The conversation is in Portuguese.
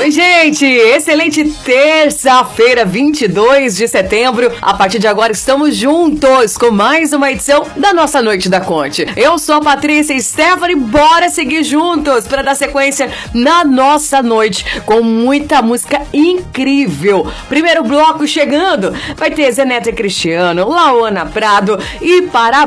Oi, gente! Excelente terça-feira, 22 de setembro. A partir de agora estamos juntos com mais uma edição da nossa Noite da Conte. Eu sou a Patrícia Stephanie, bora seguir juntos para dar sequência na nossa noite com muita música incrível. Primeiro bloco chegando, vai ter Zé Neto e Cristiano, Lauana Prado e para